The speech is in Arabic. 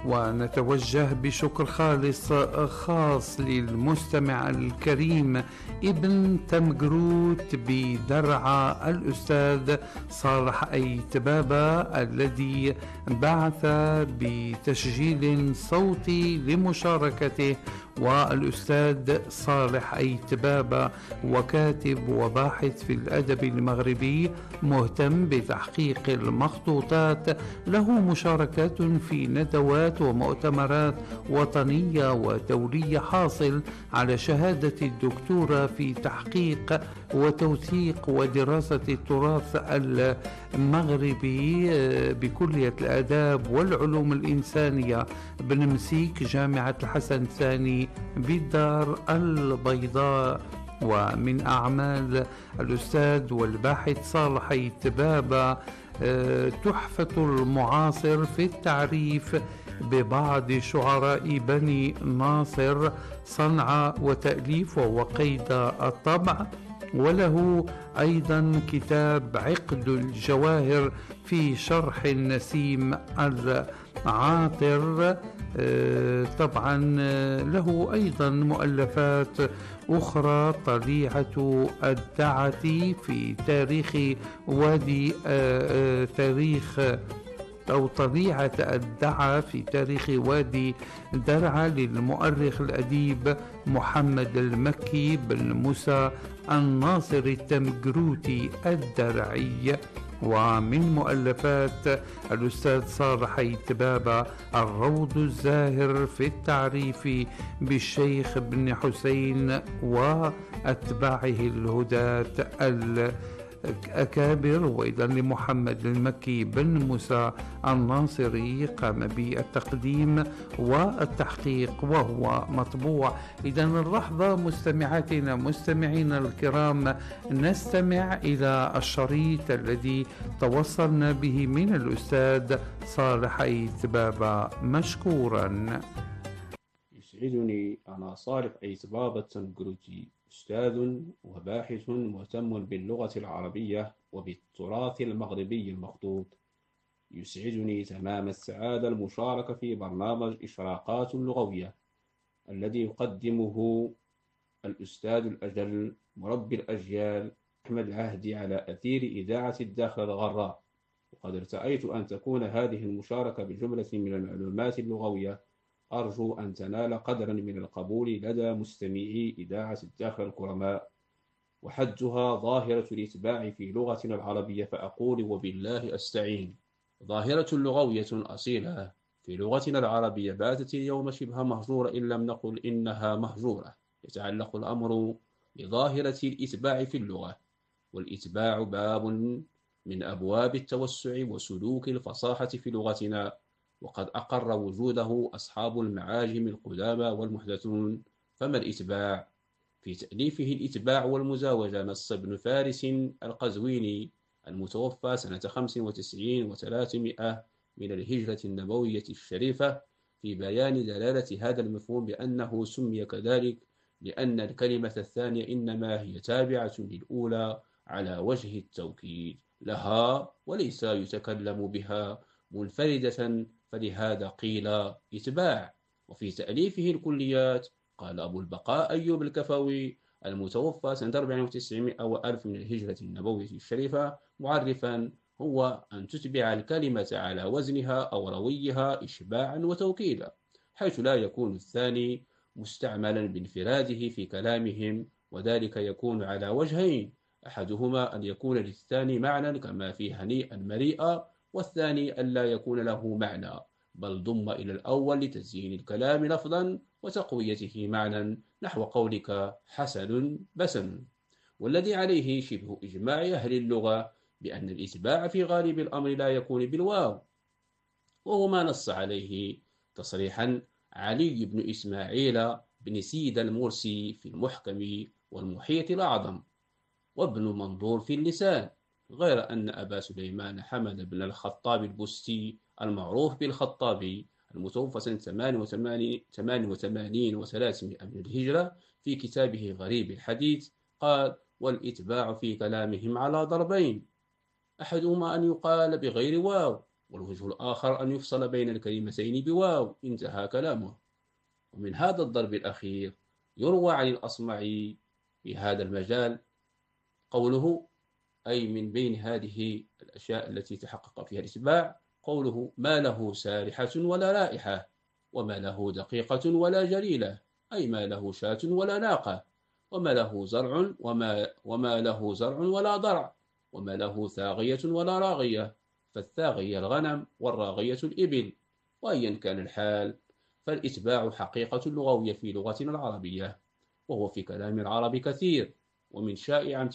ونتوجه بشكر خاص للمستمع الكريم ابن تمجروت بدرعا الأستاذ صالح أيتبابة، الذي بعث بتسجيل صوتي لمشاركته. والأستاذ صالح أيتبابة وكاتب وباحث في الأدب المغربي مهتم بتحقيق المخطوطات، له مشاركات في ندوات ومؤتمرات وطنية ودولية، حاصل على شهادة الدكتوراه في تحقيق وتوثيق ودراسة التراث المغربي بكلية الآداب والعلوم الإنسانية بنمسيك، جامعة الحسن الثاني بالدار البيضاء. ومن أعمال الأستاذ والباحث صالح أيتبابة تحفة المعاصر في التعريف ببعض شعراء بني ناصر، صنع وتأليف وقيد الطبع. وله أيضا كتاب عقد الجواهر في شرح النسيم العاطر. طبعا له أيضا مؤلفات أخرى، طليعة الدعة في تاريخ وادي طليعة الدعة في تاريخ وادي درعا للمؤرخ الأديب محمد المكي بن موسى الناصر التمجروتي الدرعي. ومن مؤلفات الأستاذ صالح أيتبابة الروض الزاهر في التعريف بالشيخ بن حسين وأتباعه الهداة الأكابر. وأيضا لمحمد المكي بن موسى الناصري قام بالتقديم والتحقيق وهو مطبوع. إذا اللحظة مستمعينا الكرام نستمع إلى الشريط الذي توصلنا به من الأستاذ صالح أيتبابة مشكورا. يسعدني أنا صالح أيتبابة التمجروتي، أستاذ وباحث مهتم باللغة العربية وبالتراث المغربي المخطوط. يسعدني تمام السعادة المشاركة في برنامج إشراقات لغوية الذي يقدمه الأستاذ الأجل مربي الأجيال أحمد العهدي على أثير إذاعة الداخل الغراء. وقد ارتأيت أن تكون هذه المشاركة بجملة من المعلومات اللغوية أرجو أن تنال قدرا من القبول لدى مستمعي إذاعة الداخل الكرماء، وحدها ظاهرة الإتباع في لغتنا العربية، فأقول وبالله أستعين. ظاهرة لغوية أصيلة في لغتنا العربية باتت اليوم شبه مهجورة، إن لم نقل إنها مهجورة. يتعلق الأمر بظاهرة الإتباع في اللغة، والإتباع باب من أبواب التوسع وسلوك الفصاحة في لغتنا، وقد أقر وجوده أصحاب المعاجم القدامى والمحدثون. فما الإتباع؟ في تأليفه الإتباع والمزاوجة نص ابن فارس القزويني المتوفى سنة 95 و300 من الهجرة النبوية الشريفة في بيان دلالة هذا المفهوم بأنه سمي كذلك لأن الكلمة الثانية إنما هي تابعة للأولى على وجه التوكيد لها، وليس يتكلم بها منفردة، فلهذا قيل إتباع. وفي تأليفه الكليات قال أبو البقاء أيوب الكفوي المتوفى سنة 490 وألف من الهجرة النبوية الشريفة معرفا: هو أن تتبع الكلمة على وزنها أو رويها إشباعا وتوكيدا، حيث لا يكون الثاني مستعملا بانفراده في كلامهم، وذلك يكون على وجهين: أحدهما أن يكون للثاني معنى كما في هنيئا مريئا، والثاني أن لا يكون له معنى بل ضم إلى الأول لتزيين الكلام لفظا وتقويته معنى، نحو قولك حسن بسن. والذي عليه شبه إجماع أهل اللغة بأن الإتباع في غالب الأمر لا يكون بالواو، وهو ما نص عليه تصريحا علي بن إسماعيل بن سيد المرسي في المحكم والمحيط الأعظم، وابن منظور في اللسان، غير أن أبا سليمان حمد بن الخطاب البستي المعروف بالخطابي المتوفى سنة 88 و300 من الهجرة في كتابه غريب الحديث قال: والإتباع في كلامهم على ضربين: أحدهما أن يقال بغير واو، والوجه الآخر أن يفصل بين الكلمتين بواو. انتهى كلامه. ومن هذا الضرب الأخير يروى عن الأصمعي في هذا المجال قوله، أي من بين هذه الأشياء التي تحقق فيها الإتباع، قوله: ما له سارحة ولا رائحة، وما له دقيقة ولا جليلة، أي ما له شاة ولا ناقة، وما له زرع وما له زرع ولا ضرع، وما له ثاغية ولا راغية، فالثاغية الغنم والراغية الإبل. وأيا كان الحال، فالإتباع حقيقة لغوية في لغتنا العربية، وهو في كلام العرب كثير، ومن شائع